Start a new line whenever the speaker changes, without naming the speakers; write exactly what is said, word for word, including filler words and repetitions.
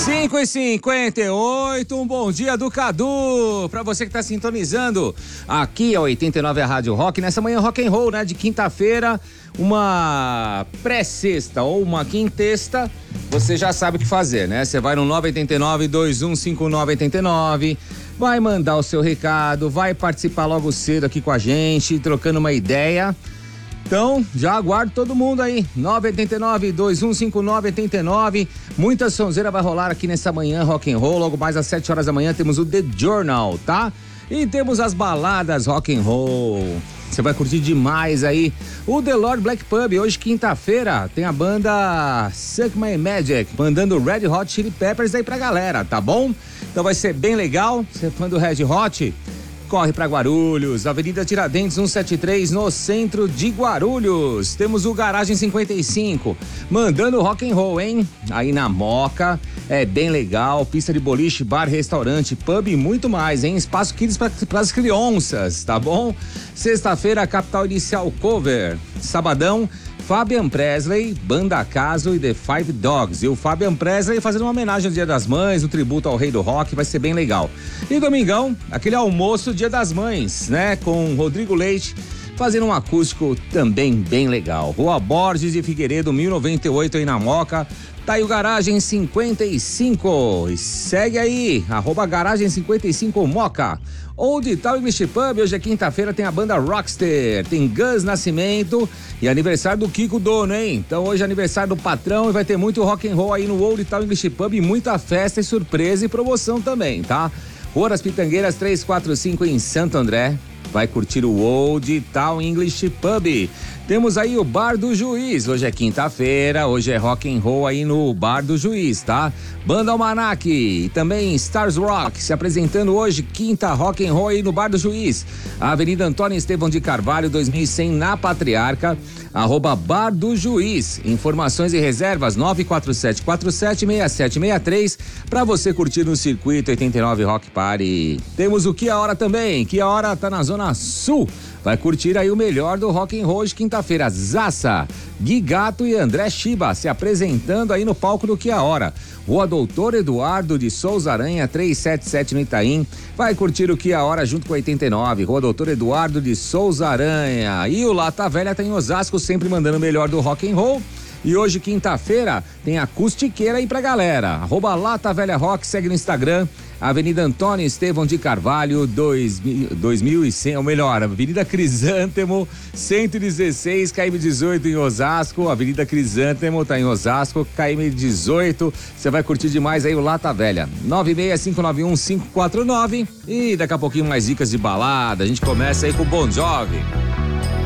cinco e cinquenta e oito, um bom dia do Cadu, pra você que tá sintonizando aqui a oitenta e nove a Rádio Rock, nessa manhã rock and roll, né, de quinta-feira, uma pré-sexta ou uma quintesta, você já sabe o que fazer, né, você vai no nove oito nove, dois um cinco nove oito nove, vai mandar o seu recado, vai participar logo cedo aqui com a gente, trocando uma ideia. Então, já aguardo todo mundo aí, nove oito nove, dois um cinco nove oito nove, muita sonzeira vai rolar aqui nessa manhã rock and roll, logo mais às sete horas da manhã temos o The Journal, tá? E temos as baladas rock and roll, você vai curtir demais aí o The Lord Black Pub, hoje quinta-feira tem a banda Suck My Magic, mandando Red Hot Chili Peppers aí pra galera, tá bom? Então vai ser bem legal, você é fã do Red Hot? Corre para Guarulhos, Avenida Tiradentes cento e setenta e três, no centro de Guarulhos. Temos o Garagem cinquenta e cinco, mandando rock and roll, hein? Aí na Moca, é bem legal, pista de boliche, bar, restaurante, pub e muito mais, hein? Espaço Kids para as crianças, tá bom? Sexta-feira, Capital Inicial Cover. Sabadão, Fabian Presley, Banda Caso e The Five Dogs. E o Fabian Presley fazendo uma homenagem ao Dia das Mães, um tributo ao Rei do Rock, vai ser bem legal. E domingão, aquele almoço Dia das Mães, né? Com Rodrigo Leite, fazendo um acústico também bem legal. Rua Borges de Figueiredo, mil e noventa e oito aí na Moca. Tá aí o Garagem cinquenta e cinco. E segue aí, arroba Garagem cinquenta e cinco Moca. Old Town English Pub, hoje é quinta-feira, tem a banda Rockster, tem Gus Nascimento e aniversário do Kiko Dono, hein? Então hoje é aniversário do patrão e vai ter muito rock and roll aí no Old Town English Pub e muita festa e surpresa e promoção também, tá? Rua das Pitangueiras trezentos e quarenta e cinco em Santo André. Vai curtir o Old Town English Pub. Temos aí o Bar do Juiz, hoje é quinta-feira, hoje é rock and roll aí no Bar do Juiz, tá? Banda Almanac e também Stars Rock se apresentando hoje, quinta rock and roll aí no Bar do Juiz. Avenida Antônio Estevão de Carvalho, dois mil e cem na Patriarca, arroba Bar do Juiz. Informações e reservas nove quatro sete quatro sete seis sete seis três para você curtir no Circuito oitenta e nove Rock Party. Temos o Que a Hora também, Que a Hora tá na Zona Sul. Vai curtir aí o melhor do rock and roll de quinta-feira. Zaça, Gui Gato e André Chiba se apresentando aí no palco do Que a Hora. Rua Doutor Eduardo de Souza Aranha, trezentos e setenta e sete no Itaim. Vai curtir o Que a Hora junto com oitenta e nove. Rua Doutor Eduardo de Souza Aranha. E o Lata Velha tá em Osasco, sempre mandando o melhor do rock and roll. E hoje, quinta-feira, tem acustiqueira aí pra galera. Arroba Lata Velha Rock, segue no Instagram. Avenida Antônio Estevão de Carvalho, dois mil e cem, ou melhor, Avenida Crisântemo, cento e dezesseis, K M dezoito em Osasco. Avenida Crisântemo tá em Osasco, K M dezoito. Você vai curtir demais aí o Lata Velha. nove seis cinco nove um cinco quatro nove. E daqui a pouquinho mais dicas de balada. A gente começa aí com o Bon Jovi.